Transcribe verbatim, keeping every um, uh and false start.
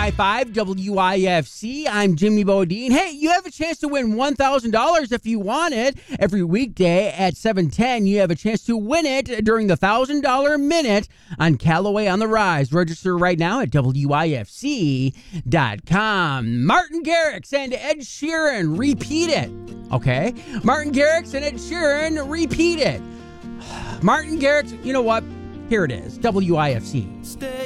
five W I F C. I'm Jimmy Bodine. Hey, you have a chance to win one thousand dollars if you want it. Every weekday at seven ten, you have a chance to win it during the one thousand dollars Minute on Callaway on the Rise. Register right now at W I F C dot com. Martin Garrix and Ed Sheeran, Repeat It. Okay? Martin Garrix and Ed Sheeran, Repeat It. Martin Garrix, you know what? Here it is. W I F C. Stay